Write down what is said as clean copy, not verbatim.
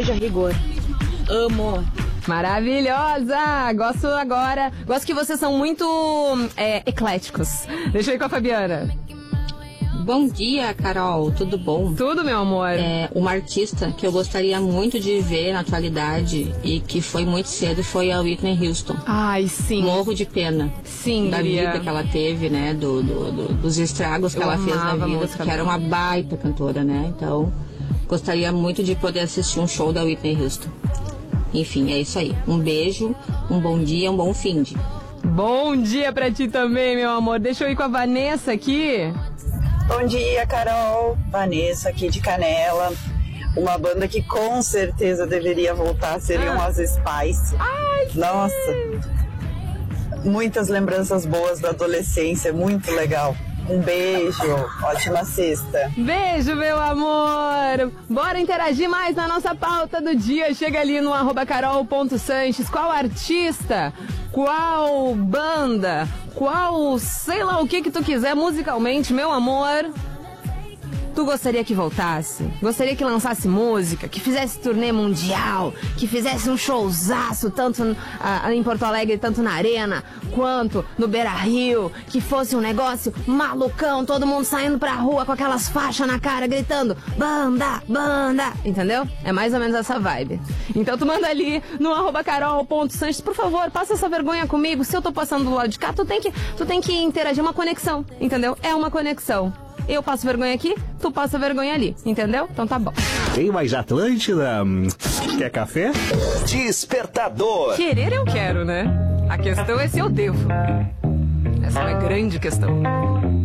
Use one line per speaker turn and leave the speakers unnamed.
cerveja Rigor. Amo.
Maravilhosa! Gosto agora. Gosto que vocês são muito ecléticos. Deixa eu ir com a Fabiana.
Bom dia, Carol. Tudo bom?
Tudo, meu amor.
Uma artista que eu gostaria muito de ver na atualidade e que foi muito cedo foi a Whitney Houston.
Ai, sim.
Morro de pena.
Sim,
da vida que ela teve, né? Dos estragos que ela fez na vida, porque era uma baita cantora, né? Então, gostaria muito de poder assistir um show da Whitney Houston. Enfim, é isso aí. Um beijo, um bom dia, um bom finde.
Bom dia pra ti também, meu amor. Deixa eu ir com a Vanessa aqui.
Bom dia, Carol. Vanessa aqui de Canela. Uma banda que com certeza deveria voltar seriam as Spice.
Ai,
nossa, muitas lembranças boas da adolescência, muito legal. Um beijo, ótima sexta.
Beijo, meu amor. Bora interagir mais na nossa pauta do dia. Chega ali no @carol.sanches. Qual artista, qual banda, qual sei lá o que tu quiser musicalmente, meu amor, tu gostaria que voltasse? Gostaria que lançasse música, que fizesse turnê mundial, que fizesse um showzaço, tanto em Porto Alegre, tanto na Arena, quanto no Beira-Rio, que fosse um negócio malucão, todo mundo saindo pra rua com aquelas faixas na cara, gritando, banda, banda, entendeu? É mais ou menos essa vibe. Então tu manda ali no @carol.sanches, por favor, passa essa vergonha comigo, se eu tô passando do lado de cá, tu tem que interagir, uma conexão, entendeu? É uma conexão. Eu passo vergonha aqui, tu passa vergonha ali, entendeu? Então tá bom.
Tem mais Atlântida? Quer café? Despertador.
Querer eu quero, né? A questão é se eu devo. Essa é uma grande questão.